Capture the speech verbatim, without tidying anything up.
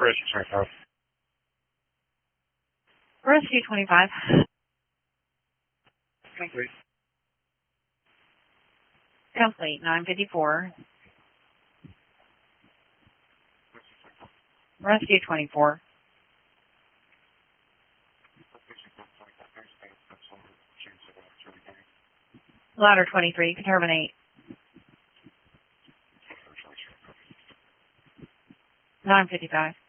Rescue twenty-five. Rescue twenty-five. Complete. Complete, nine fifty-four. Rescue twenty-four. Ladder twenty-three, you can terminate. nine fifty-five.